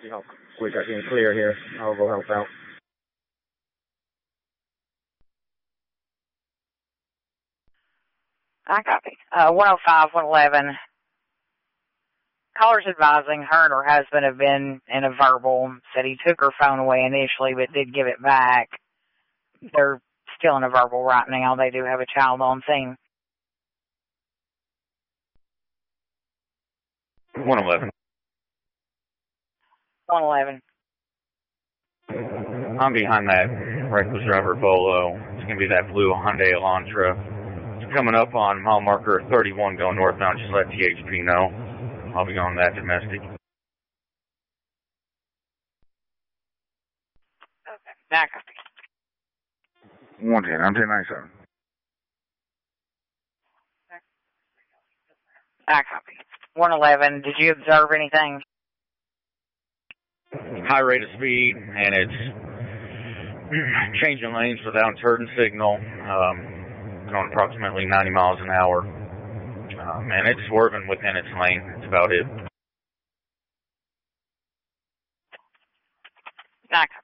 See how quick I can clear here. I'll go help out. I copy. 105, 111. Caller's advising her and her husband have been in a verbal, said he took her phone away initially but did give it back. They're still in a verbal right now. They do have a child on scene. 111. 111. I'm behind that reckless driver Bolo. It's going to be that blue Hyundai Elantra. It's coming up on mile marker 31 going northbound. Just let THP know. I'll be going that domestic. Okay. I copy. 110. I'm 1097. I copy. 111. Did you observe anything? High rate of speed, and it's changing lanes without turn signal, going approximately 90 miles an hour, and it's swerving within its lane. That's about it. I copy.